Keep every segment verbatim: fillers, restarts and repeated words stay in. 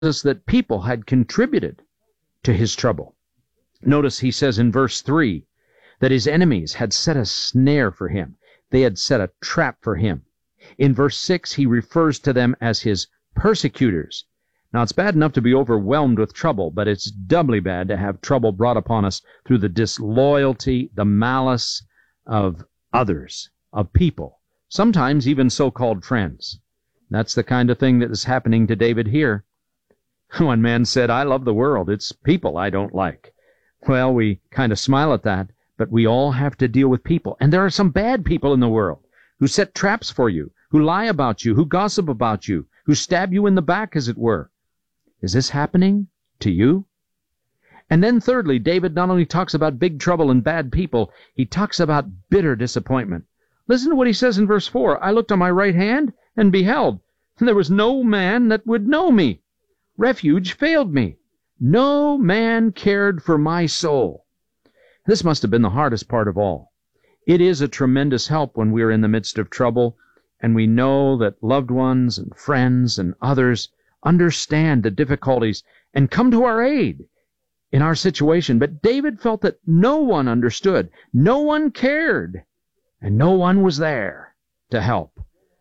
us that people had contributed to his trouble. Notice he says in verse three that his enemies had set a snare for him. They had set a trap for him. In verse six, he refers to them as his persecutors. Now, it's bad enough to be overwhelmed with trouble, but it's doubly bad to have trouble brought upon us through the disloyalty, the malice of others, of people, sometimes even so-called friends. That's the kind of thing that is happening to David here. One man said, "I love the world. It's people I don't like." Well, we kind of smile at that, but we all have to deal with people. And there are some bad people in the world who set traps for you, who lie about you, who gossip about you, who stab you in the back, as it were. Is this happening to you? And then thirdly, David not only talks about big trouble and bad people, he talks about bitter disappointment. Listen to what he says in verse four. "I looked on my right hand and beheld, and there was no man that would know me. Refuge failed me. No man cared for my soul." This must have been the hardest part of all. It is a tremendous help when we are in the midst of trouble, and we know that loved ones and friends and others understand the difficulties and come to our aid in our situation. But David felt that no one understood, no one cared, and no one was there to help.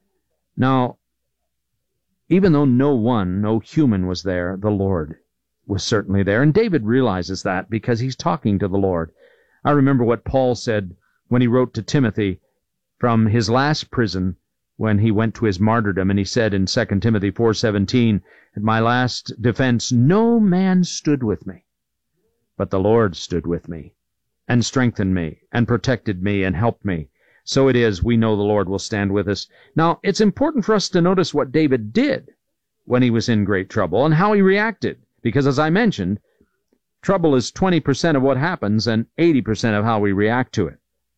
Now, even though no one, no human was there, the Lord was certainly there. And David realizes that because he's talking to the Lord. I remember what Paul said when he wrote to Timothy from his last prison when he went to his martyrdom. And he said in Second Timothy four seventeen, "At my last defense no man stood with me, but the Lord stood with me and strengthened me and protected me and helped me." So it is, we know the Lord will stand with us. Now, it's important for us to notice what David did when he was in great trouble and how he reacted. Because as I mentioned, trouble is twenty percent of what happens and eighty percent of how we react to it.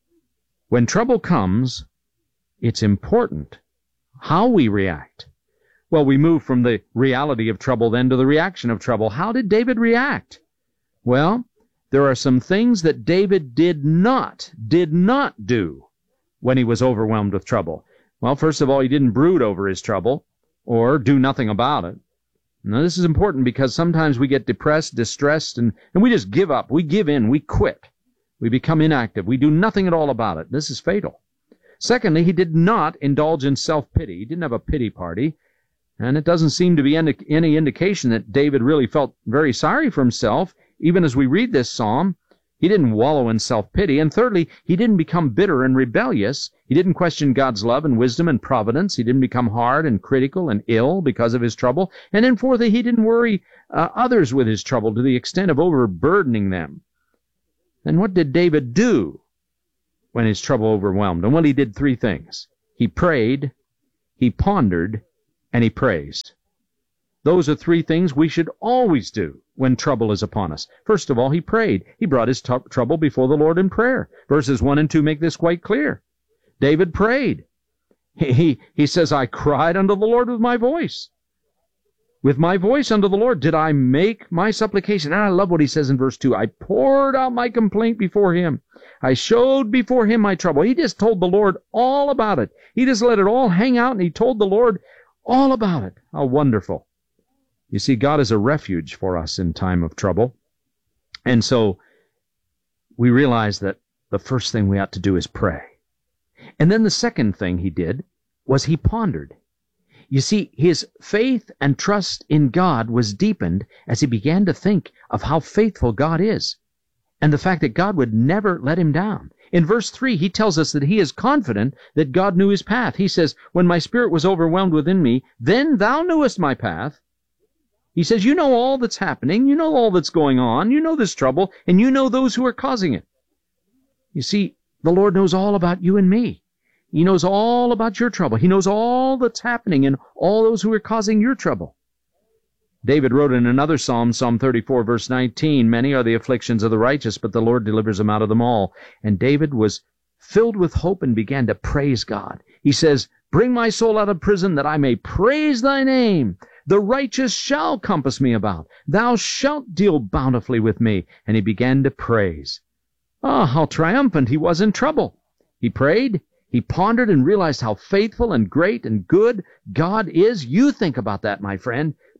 When trouble comes, it's important how we react. Well, we move from the reality of trouble then to the reaction of trouble. How did David react? Well, there are some things that David did not, did not do when he was overwhelmed with trouble. Well, first of all, he didn't brood over his trouble or do nothing about it. Now, this is important because sometimes we get depressed, distressed, and, and we just give up. We give in. We quit. We become inactive. We do nothing at all about it. This is fatal. Secondly, he did not indulge in self-pity. He didn't have a pity party. And it doesn't seem to be any, any indication that David really felt very sorry for himself. Even as we read this psalm, he didn't wallow in self-pity. And thirdly, he didn't become bitter and rebellious. He didn't question God's love and wisdom and providence. He didn't become hard and critical and ill because of his trouble. And then fourthly, he didn't worry uh, others with his trouble to the extent of overburdening them. And what did David do when his trouble overwhelmed him? Well, he did three things. He prayed, he pondered, and he praised. Those are three things we should always do when trouble is upon us. First of all, he prayed. He brought his t- trouble before the Lord in prayer. Verses one and two make this quite clear. David prayed. He, he, he says, "I cried unto the Lord with my voice." With my voice unto the Lord did I make my supplication. And I love what he says in verse two. "I poured out my complaint before him. I showed before him my trouble." He just told the Lord all about it. He just let it all hang out, and he told the Lord all about it. How wonderful. You see, God is a refuge for us in time of trouble. And so we realize that the first thing we ought to do is pray. And then the second thing he did was he pondered. You see, his faith and trust in God was deepened as he began to think of how faithful God is and the fact that God would never let him down. In verse three, he tells us that he is confident that God knew his path. He says, "When my spirit was overwhelmed within me, then thou knewest my path." He says, you know all that's happening, you know all that's going on, you know this trouble, and you know those who are causing it. You see, the Lord knows all about you and me. He knows all about your trouble. He knows all that's happening and all those who are causing your trouble. David wrote in another psalm, Psalm thirty-four, verse nineteen, "Many are the afflictions of the righteous, but the Lord delivers them out of them all." And David was filled with hope and began to praise God. He says, "Bring my soul out of prison that I may praise thy name. The righteous shall compass me about. Thou shalt deal bountifully with me." And he began to praise. Ah, how triumphant he was in trouble. He prayed, he pondered, and realized how faithful and great and good God is. You think about that, my friend.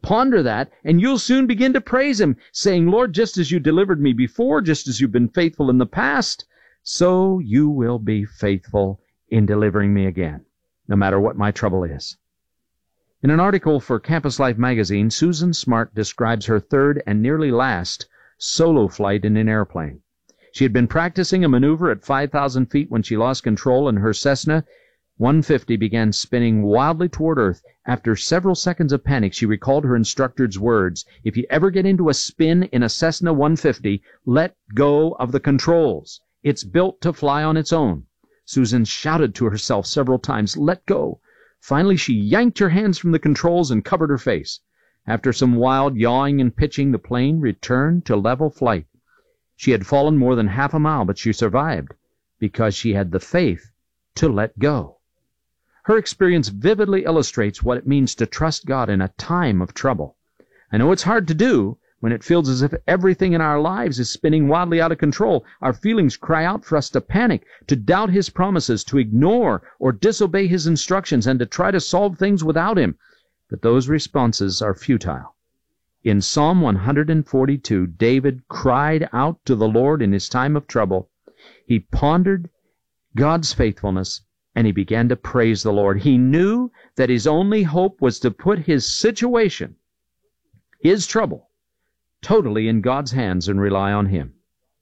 Ponder that, and you'll soon begin to praise Him, saying, Lord, just as you delivered me before, just as you've been faithful in the past, so you will be faithful in delivering me again, no matter what my trouble is. In an article for Campus Life magazine, Susan Smart describes her third and nearly last solo flight in an airplane. She had been practicing a maneuver at five thousand feet when she lost control, and her Cessna one fifty began spinning wildly toward Earth. After several seconds of panic, she recalled her instructor's words, "If you ever get into a spin in a Cessna one fifty, let go of the controls. It's built to fly on its own." Susan shouted to herself several times, "Let go." Finally, she yanked her hands from the controls and covered her face. After some wild yawing and pitching, the plane returned to level flight. She had fallen more than half a mile, but she survived because she had the faith to let go. Her experience vividly illustrates what it means to trust God in a time of trouble. I know it's hard to do when it feels as if everything in our lives is spinning wildly out of control. Our feelings cry out for us to panic, to doubt His promises, to ignore or disobey His instructions, and to try to solve things without Him. But those responses are futile. In Psalm one hundred forty-two, David cried out to the Lord in his time of trouble. He pondered God's faithfulness, and he began to praise the Lord. He knew that his only hope was to put his situation, his trouble, totally in God's hands and rely on Him.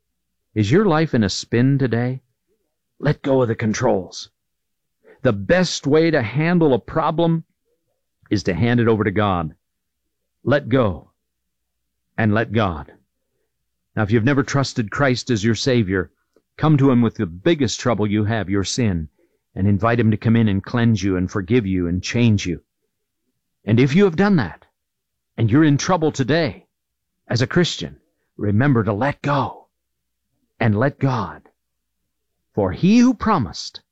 Is your life in a spin today? Let go of the controls. The best way to handle a problem is to hand it over to God. Let go and let God. Now, if you've never trusted Christ as your Savior, come to Him with the biggest trouble you have, your sin, and invite Him to come in and cleanse you and forgive you and change you. And if you have done that, and you're in trouble today, as a Christian, remember to let go and let God. For He who promised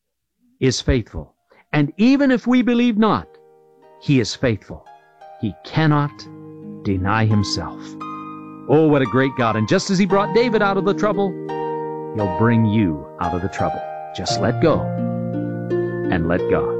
is faithful. And even if we believe not, He is faithful. He cannot deny Himself. Oh, what a great God. And just as He brought David out of the trouble, He'll bring you out of the trouble. Just let go and let God.